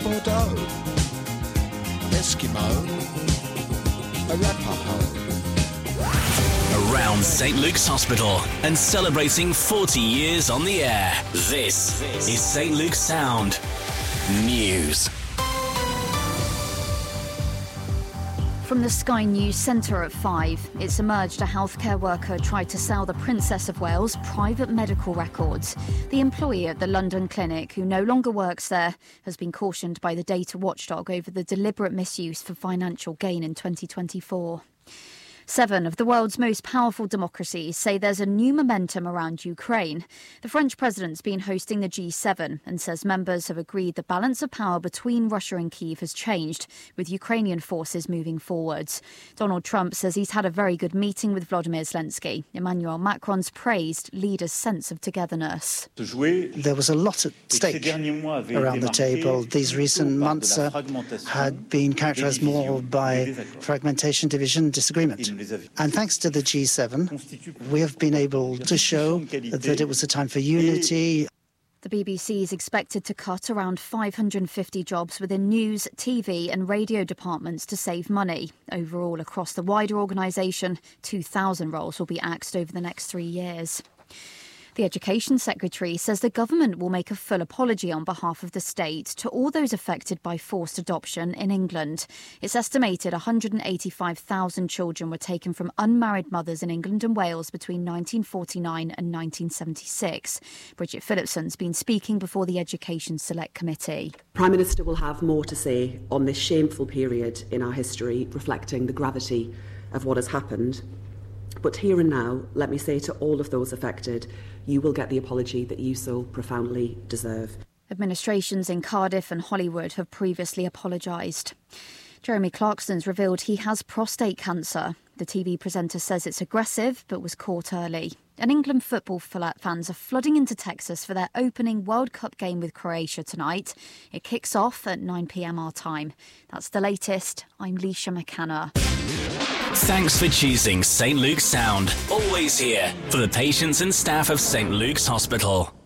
Bordeaux, Eskimo, Arapaho. Around St Luke's Hospital and celebrating 40 years on the air. This is St Luke's Sound News. From the Sky News Centre at 5, it's emerged a healthcare worker tried to sell the Princess of Wales' private medical records. The employee at the London clinic, who no longer works there, has been cautioned by the data watchdog over the deliberate misuse for financial gain in 2024. 7 of the world's most powerful democracies say there's a new momentum around Ukraine. The French president's been hosting the G7 and says members have agreed the balance of power between Russia and Kyiv has changed, with Ukrainian forces moving forwards. Donald Trump says he's had a very good meeting with Volodymyr Zelensky. Emmanuel Macron's praised leaders' sense of togetherness. There was a lot at stake around the table. These recent months had been characterized more by fragmentation, division, disagreement. And thanks to the G7, we have been able to show that it was a time for unity. The BBC is expected to cut around 550 jobs within news, TV and radio departments to save money. Overall, across the wider organisation, 2,000 roles will be axed over the next 3 years. The Education Secretary says the government will make a full apology on behalf of the state to all those affected by forced adoption in England. It's estimated 185,000 children were taken from unmarried mothers in England and Wales between 1949 and 1976. Bridget Phillipson's been speaking before the Education Select Committee. Prime Minister will have more to say on this shameful period in our history, reflecting the gravity of what has happened. But here and now, let me say to all of those affected, you will get the apology that you so profoundly deserve. Administrations in Cardiff and Hollywood have previously apologised. Jeremy Clarkson's revealed he has prostate cancer. The TV presenter says it's aggressive but was caught early. And England football fans are flooding into Texas for their opening World Cup game with Croatia tonight. It kicks off at 9 p.m. our time. That's the latest. I'm Leisha McKenna. Thanks for choosing St Luke's Sound. Always here for the patients and staff of St Luke's Hospital.